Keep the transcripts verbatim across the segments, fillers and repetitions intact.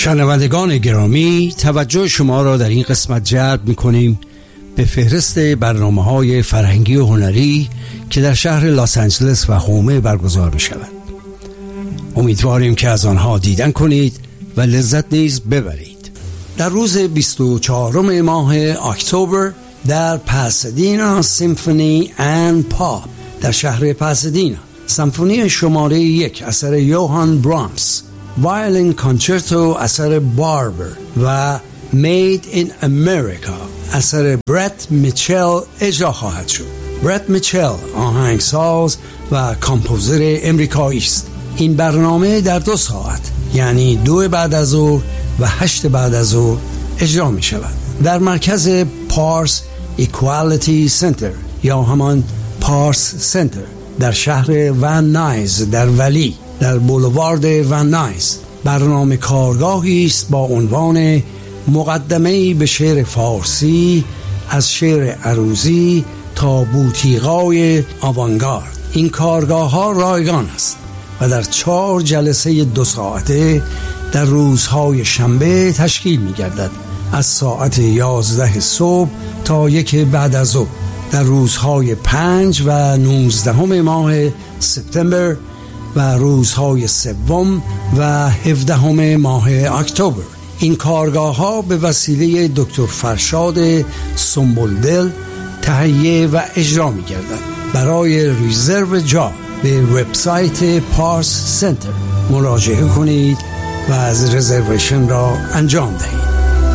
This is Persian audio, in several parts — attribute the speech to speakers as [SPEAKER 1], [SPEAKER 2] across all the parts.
[SPEAKER 1] شنوندگان گرامی، توجه شما را در این قسمت جلب می‌کنیم به فهرست برنامه‌های فرهنگی و هنری که در شهر لس آنجلس و هومه برگزار می‌شود. امیدواریم که از آنها دیدن کنید و لذت نیز ببرید. در روز بیست و چهارم ماه اکتبر در پاسادینا سیمفونی اند پاپ در شهر پاسادینا، سمفونی شماره یک اثر یوهان برامس، وایلین کانچرتو اثر باربر و مید این امریکا اثر برت میچل اجرا خواهد شد. برت میچل آهنگساز و کامپوزر امریکایی است. این برنامه در دو ساعت، یعنی دو بعد از ظهر و هشت بعد از ظهر اجرا می شود در مرکز پارس ایکوالیتی سنتر یا همان پارس سنتر در شهر ون نایز در ولی در بولوارد ون نایز. برنامه کارگاهی است با عنوان مقدمه‌ای به شعر فارسی از شعر عروضی تا بوتیقای آوانگارد. این کارگاه ها رایگان است و در چهار جلسه دو ساعته در روزهای شنبه تشکیل می گردد از ساعت یازده صبح تا یک بعد از ظهر. در روزهای پنج و نوزدهم ماه سپتامبر و روزهای سوم و هفدهم ماه اکتبر. این کارگاه ها به وسیله دکتر فرشاد سنبلدل تهیه و اجرا می گردند. برای ریزرو جا به وبسایت پارس سنتر مراجعه کنید و از رزرویشن را انجام دهید.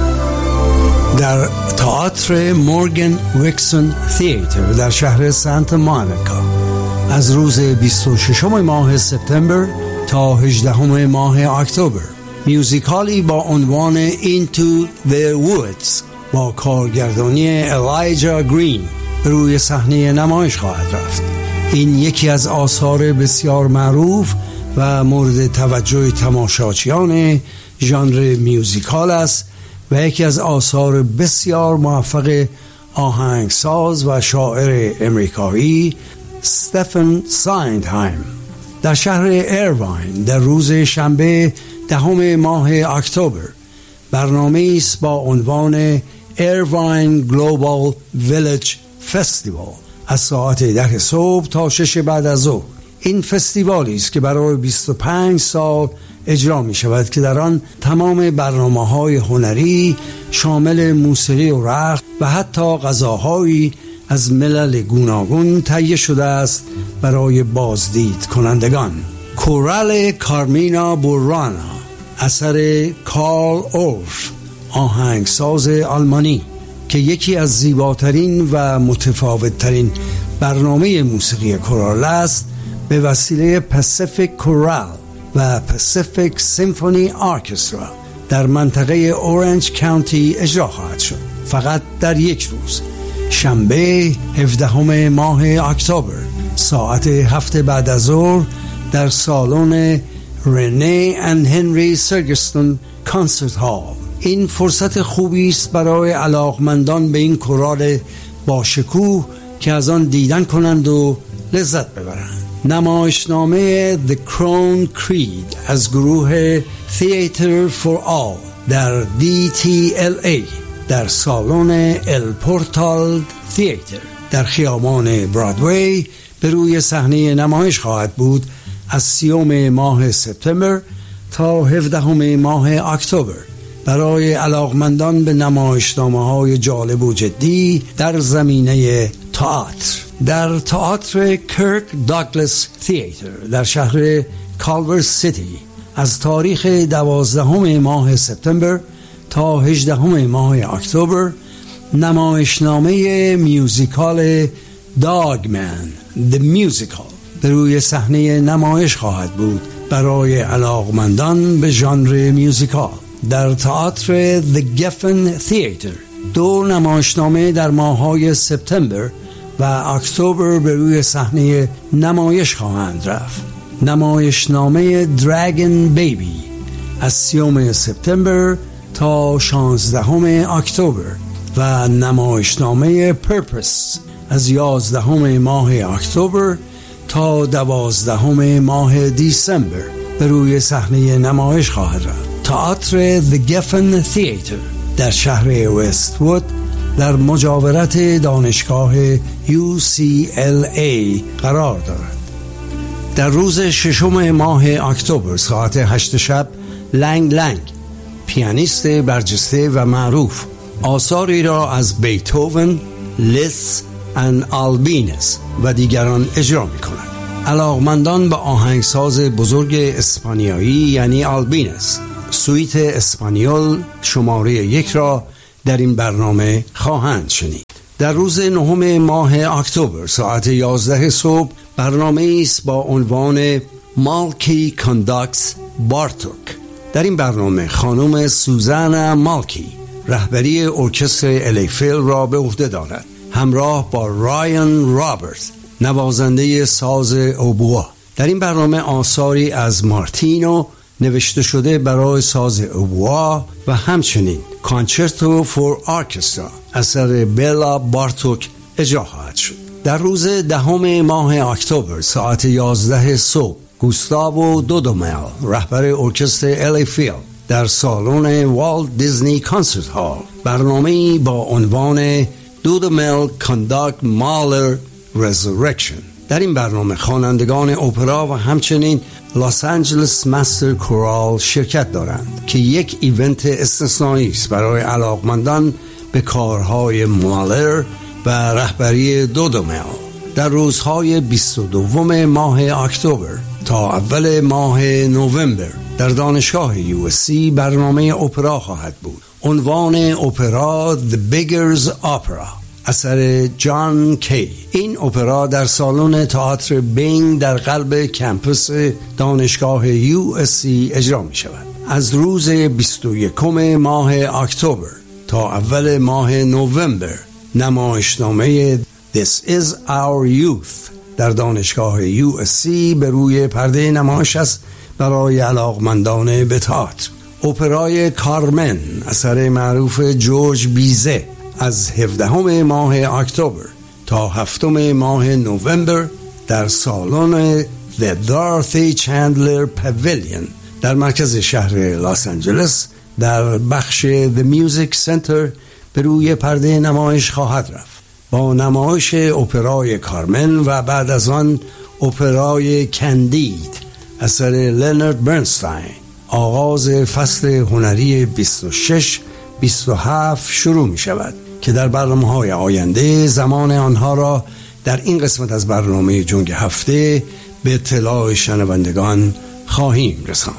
[SPEAKER 1] در تئاتر مورگان ویکسون تئاتر در شهر سانتا مونیکا از روز بیست و ششم ماه سپتامبر تا هجدهم ماه اکتبر میوزیکالی با عنوان Into the Woods با کارگردانی الایجا گرین روی صحنه نمایش خواهد رفت. این یکی از آثار بسیار معروف و مورد توجه تماشاچیان ژانر میوزیکال است و یکی از آثار بسیار موفق آهنگساز و شاعر امریکایی استفن سایندهایم در شهر ایرواین در روز شنبه دهم ماه اکتبر. برنامه است با عنوان ایرواین گلوبال ویلیج فستیوال از ساعت ده صبح تا شش بعد از ظهر. این فستیوالی است که برای بیست و پنج سال اجرا می شود که در آن تمام برنامه‌های هنری شامل موسیقی و رقص و حتی غذاهایی از ملل گوناگون تهیه شده است برای بازدید کنندگان. کورال کارمینا بورانا اثر کارل اورف آهنگساز آلمانی که یکی از زیباترین و متفاوتترین برنامه موسیقی کورال است، به وسیله پاسیفیک کورال و پاسیفیک سیمفونی ارکسترا در منطقه اورنج کانتی اجرا خواهد شد. فقط در یک روز، شنبه هفدهم ماه اکتبر ساعت هفت بعد از ظهر در سالن رنی اند هنری سرگستون کانسرت هال. این فرصت خوبی است برای علاقمندان به این کورال با شکوه که از آن دیدن کنند و لذت ببرند. نمایشنامه The Crown Creed از گروه Theater for All در دی تی ال ای در سالن ال پورتال تئاتر در خیابان برادوی به روی صحنه نمایش خواهد بود از سیوم ماه سپتامبر تا هفدهم ماه اکتبر. برای علاقمندان به نمایشنامه‌های جالب و جدی در زمینه تئاتر، در تئاتر کرک داگلاس تئاتر در شهر کالور سیتی از تاریخ دوازدهم ماه سپتامبر تا هجدهم ماه اکتبر نمایشنامه میوزیکال داگمن The Musical به روی صحنه نمایش خواهد بود برای علاقمندان به ژانر میوزیکال. در تئاتر The Geffen Theater دو نمایشنامه در ماه‌های سپتامبر و اکتبر به روی صحنه نمایش خواهند رفت. نمایشنامه Dragon Baby از سیوم سپتامبر تا شانزدهم اکتبر و نمایشنامه Purpose از یازدهم ماه اکتبر تا دوازدهم ماه دیسمبر به روی صحنه نمایش خواهد رفت. تئاتر The Geffen Theater در شهر وست‌وود در مجاورت دانشگاه یو سی ال ای قرار دارد. در روز ششم ماه اکتبر ساعت هشت شب لنگ لنگ پیانیست برجسته و معروف آثاری را از بیتهوون، لیسzt و آلبینز و دیگران اجرا می کند. علاقمندان به آهنگساز بزرگ اسپانیایی یعنی آلبینز سویت اسپانیول شماره یک را در این برنامه خواهند شنید. در روز نهم ماه اکتبر ساعت یازده صبح برنامه است با عنوان مالکی کانداکتس بارتوک. در این برنامه خانم سوزانا مالکی رهبری ارکستر الیفیل را به عهده دارد، همراه با رایان رابرت نوازنده ساز اوبوا. در این برنامه آثاری از مارتینو نوشته شده برای ساز اوبوا و همچنین کانچرتو فور ارکسترا اثر بیلا بارتوک اجرا خواهد شد. در روز دهم ماه اکتبر ساعت یازده صبح گوستاوو دودومل رهبر ارکستر الیفیل در سالن والت دیزنی کانسرت هال برنامه‌ای با عنوان دودومل کانداکت مالر رزورکشن. در این برنامه خوانندگان اپرا و همچنین لس آنجلس مستر کورال شرکت دارند که یک ایونت استثنایی است برای علاقمندان به کارهای مالر و رهبری دودومل. در روزهای بیست و دو ماه اکتبر تا اول ماه نوامبر در دانشگاه یو اس سی برنامه اپرا خواهد بود. عنوان اپرا The Beggars Opera اثر جان کی. این اپرا در سالن تئاتر بینگ در قلب کمپوس دانشگاه یو اس سی اجرا می شود. از روز بیست و یکم ماه اکتبر تا اول ماه نوامبر نمایشنامه This is Our Youth در دانشگاه یو اس سی به روی پرده نمایش است برای علاقمندان به تئاتر. اپرای کارمن اثر معروف جورج بیزه از هفدهم ماه اکتبر تا هفتم ماه نوامبر در سالن The Dorothy Chandler Pavilion در مرکز شهر لس آنجلس در بخش The Music Center به روی پرده نمایش خواهد رفت با نمایش اپرای کارمن و بعد از آن اپرای کندید اثر لنارد برنستاین. آغاز فصل هنری بیست و شش بیست و هفت شروع می شود که در برنامه‌های آینده زمان آنها را در این قسمت از برنامه جنگ هفته به اطلاع شنوندگان خواهیم رساند.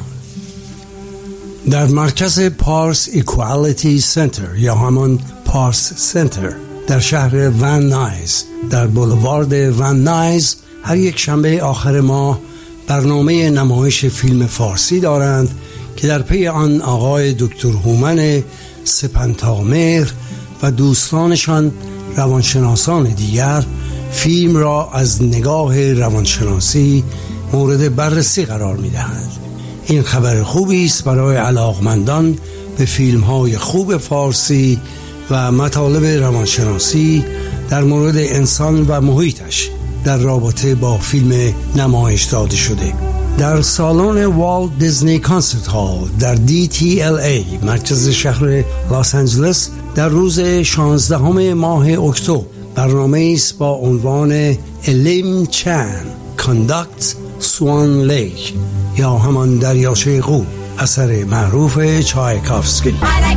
[SPEAKER 1] در مرکز پارس ایکوالیتی سنتر یا همان پارس سنتر در شهر ون نایز در بولوارد ون نایز هر یک شنبه آخر ماه برنامه نمایش فیلم فارسی دارند که در پی آن آقای دکتر هومن سپنتامهر و دوستانشان روانشناسان دیگر فیلم را از نگاه روانشناسی مورد بررسی قرار می‌دهند. این خبر خوبی است برای علاقمندان به فیلم‌های خوب فارسی و مطالب روانشناسی در مورد انسان و محیطش در رابطه با فیلم نمایش داده شده. در سالن والت دیزنی کانسرت هال در دی تی ال ای مرکز شهر لس آنجلس در روز شانزدهم ماه اکتبر برنامه است با عنوان الیم چان کانداکت سوان لیک یا همان دریاچه قو اثر معروف چایکوفسکی.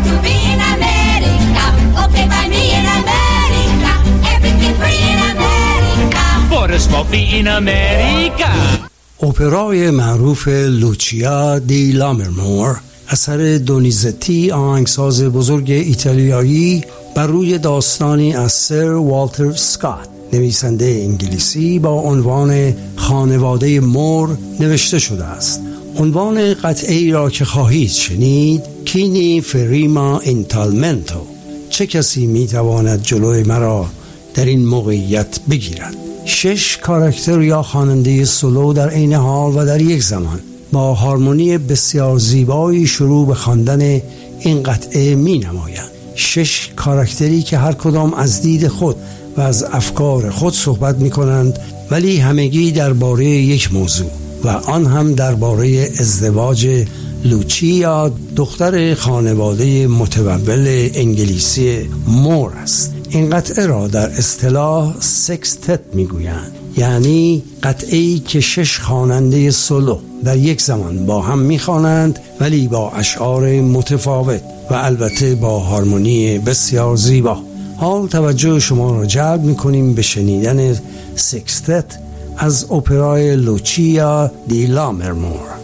[SPEAKER 1] اپرای معروف لوچیا دی لامرمور اثر دونیزتی آهنگساز بزرگ ایتالیایی بر روی داستانی از سر والتر اسکات نویسنده انگلیسی با عنوان خانواده مور نوشته شده است. عنوان قطعی را که خواهید شنید کینی فریما اینتالمنتو، چه کسی میتواند جلوی مرا در این موقعیت بگیرد. شش کاراکتر یا خواننده سولو در عین حال و در یک زمان با هارمونی بسیار زیبایی شروع به خواندن این قطعه می نمایند. شش کاراکتری که هر کدام از دید خود و از افکار خود صحبت می کنند ولی همگی درباره یک موضوع و آن هم درباره ازدواج لوچیا دختر خانواده متول انگلیسی مور است. این قطعه را در اصطلاح سکستت میگویند، یعنی قطعه‌ای که شش خواننده سولو در یک زمان با هم میخوانند، ولی با اشعار متفاوت و البته با هارمونی بسیار زیبا. حال توجه شما را جلب میکنیم به شنیدن سکستت از اپرای لوچیا دی لامرمور.